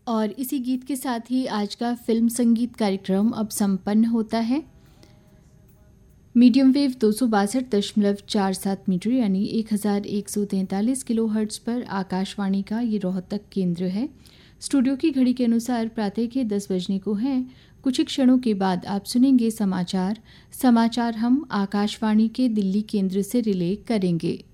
और इसी गीत के साथ ही आज का फिल्म संगीत कार्यक्रम अब संपन्न होता है। मीडियम वेव 262.47 मीटर यानी 1143 किलोहर्ट्ज़ पर आकाशवाणी का ये रोहतक केंद्र है। स्टूडियो की घड़ी के अनुसार प्रातः के 10 बजने को हैं। कुछ ही क्षणों के बाद आप सुनेंगे समाचार हम आकाशवाणी के दिल्ली केंद्र से रिले करेंगे।